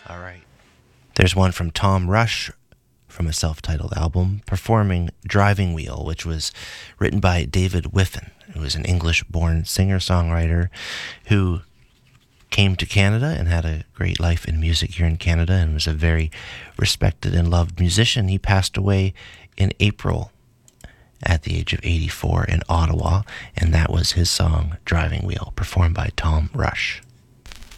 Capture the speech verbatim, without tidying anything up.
All right. There's one from Tom Rush from a self-titled album, performing Driving Wheel, which was written by David Whiffen, who was an English-born singer-songwriter who came to Canada and had a great life in music here in Canada and was a very respected and loved musician. He passed away in April at the age of eighty-four in Ottawa, and that was his song, Driving Wheel, performed by Tom Rush.